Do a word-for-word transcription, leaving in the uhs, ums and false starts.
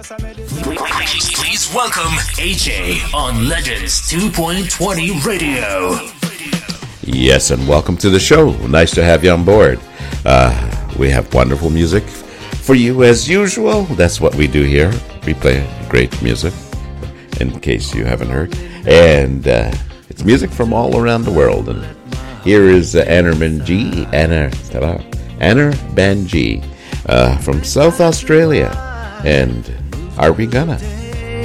Please welcome A J on Legends two point twenty Radio. Yes, and welcome to the show. Nice to have you on board. Uh, we have wonderful music for you as usual. That's what we do here. We play great music, in case you haven't heard. And uh, it's music from all around the world. And here is uh, Anna Banji, Anna, Anna Banji uh, from South Australia. And Are We Gonna?